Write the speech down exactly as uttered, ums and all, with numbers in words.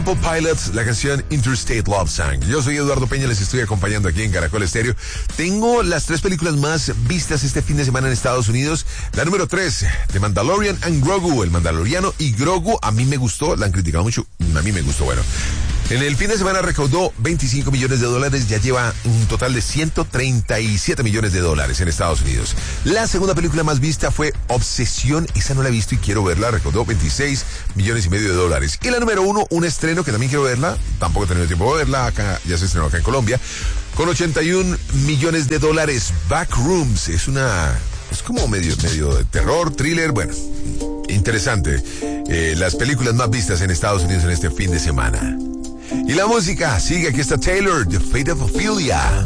Pilots, la canción Interstate Love Song. Yo soy Eduardo Peña, les estoy acompañando aquí en Caracol Estéreo. Tengo las tres películas más vistas este fin de semana en Estados Unidos. La número tres, The Mandalorian and Grogu, El Mandaloriano y Grogu. A mí me gustó, la han criticado mucho, a mí me gustó, bueno. En el fin de semana recaudó veinticinco millones de dólares, ya lleva un total de ciento treinta y siete millones de dólares en Estados Unidos. La segunda película más vista fue Obsesión, esa no la he visto y quiero verla, recaudó veintiséis millones y medio de dólares. Y la número uno, un estreno que también quiero verla, tampoco he tenido tiempo de verla, acá ya se estrenó acá en Colombia, con ochenta y un millones de dólares, Backrooms, es una, es como medio, medio de terror, thriller, bueno, interesante. Eh, las películas más vistas en Estados Unidos en este fin de semana. Y la música sigue, aquí está Taylor, The Fate of Ophelia.